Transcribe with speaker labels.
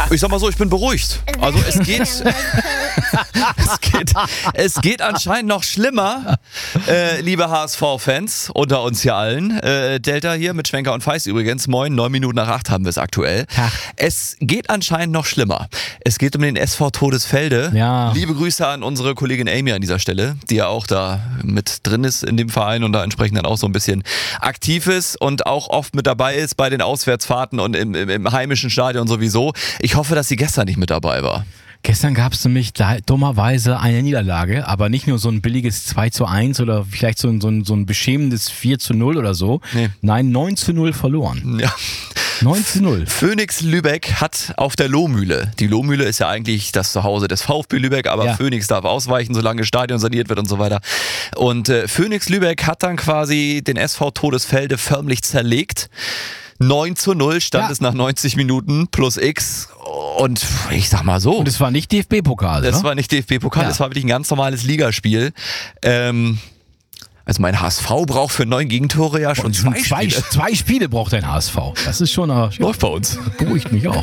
Speaker 1: Ich sag mal so, ich bin beruhigt. Also es geht anscheinend noch schlimmer, liebe HSV-Fans unter uns hier allen. Delta hier mit Schwenker und Feist übrigens. Moin, 9 Minuten nach 8 haben wir es aktuell.
Speaker 2: Ach.
Speaker 1: Es geht anscheinend noch schlimmer. Es geht um den SV Todesfelde.
Speaker 2: Ja.
Speaker 1: Liebe Grüße an unsere Kollegin Amy an dieser Stelle, die ja auch da mit drin ist in dem Verein und da entsprechend dann auch so ein bisschen aktiv ist und auch oft mit dabei ist bei den Auswärtsfahrten und im heimischen Stadion sowieso. Ich hoffe, dass sie gestern nicht mit dabei war.
Speaker 2: Gestern gab es nämlich dummerweise eine Niederlage, aber nicht nur so ein billiges 2:1 oder vielleicht so ein beschämendes 4:0 oder so.
Speaker 1: Nee.
Speaker 2: Nein, 9:0 verloren.
Speaker 1: Ja.
Speaker 2: 9:0.
Speaker 1: Phoenix Lübeck hat auf der Lohmühle, die Lohmühle ist ja eigentlich das Zuhause des VfB Lübeck, aber
Speaker 2: Ja.
Speaker 1: Phoenix darf ausweichen, solange das Stadion saniert wird und so weiter. Und Phoenix Lübeck hat dann quasi den SV Todesfelde förmlich zerlegt. 9:0 stand es nach 90 Minuten plus X und ich sag mal so.
Speaker 2: Und es war nicht DFB-Pokal,
Speaker 1: Das
Speaker 2: ne?
Speaker 1: war nicht DFB-Pokal,
Speaker 2: Ja.
Speaker 1: das war wirklich ein ganz normales Ligaspiel. Also mein HSV braucht für 9 Gegentore ja schon zwei Spiele.
Speaker 2: Zwei Spiele braucht dein HSV. Das ist schon...
Speaker 1: Läuft bei uns.
Speaker 2: Beruhigt mich auch.